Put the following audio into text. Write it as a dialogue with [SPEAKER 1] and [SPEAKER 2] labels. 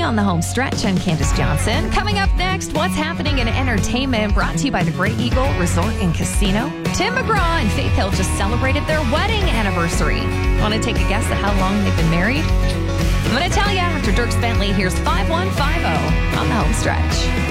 [SPEAKER 1] on the home stretch. I'm Candace Johnson. Coming up next, what's happening in entertainment, brought to you by the Great Eagle Resort and Casino. Tim McGraw and Faith Hill just celebrated their wedding anniversary. Want to take a guess at how long they've been married? I'm going to tell you after Dierks Bentley. Here's 5150 on the home stretch.